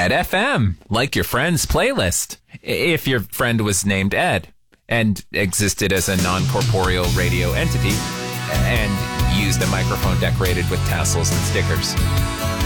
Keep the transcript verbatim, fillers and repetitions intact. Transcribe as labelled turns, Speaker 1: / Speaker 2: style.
Speaker 1: Ed F M, like your friend's playlist. If your friend was named Ed and existed as a non-corporeal radio entity and used a microphone decorated with tassels and stickers.